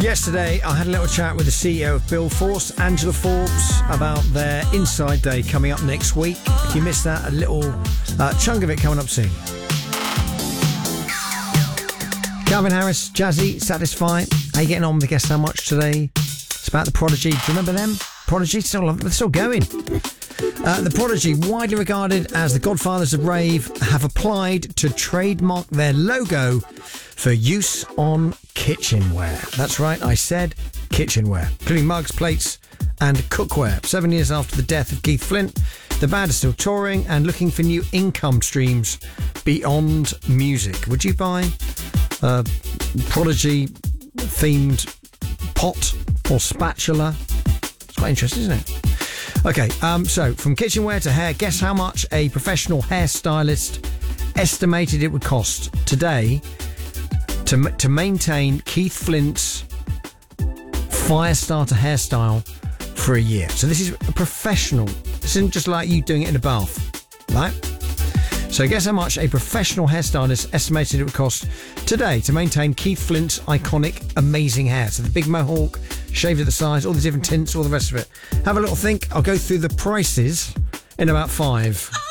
Yesterday, I had a little chat with the CEO of Bill Force, Angela Forbes, about their Inside Day coming up next week. If you missed that, a little chunk of it coming up soon. Calvin Harris, Jazzy, Satisfy. How you getting on with Guess How Much today? It's about the Prodigy. Do you remember them? Prodigy, they're still going. The Prodigy, widely regarded as the godfathers of rave, have applied to trademark their logo for use on kitchenware. That's right, I said kitchenware, including mugs, plates and cookware. 7 years after the death of Keith Flint, the band is still touring and looking for new income streams beyond music. Would you buy a Prodigy themed pot or spatula? It's quite interesting, isn't it? Okay, so from kitchenware to hair, guess how much a professional hairstylist estimated it would cost today to maintain Keith Flint's Firestarter hairstyle for a year. So this is a professional. This isn't just like you doing it in a bath, right? So guess how much a professional hairstylist estimated it would cost today to maintain Keith Flint's iconic, amazing hair. So the big mohawk, shaved at the sides, all the different tints, all the rest of it. Have a little think. I'll go through the prices in about 5.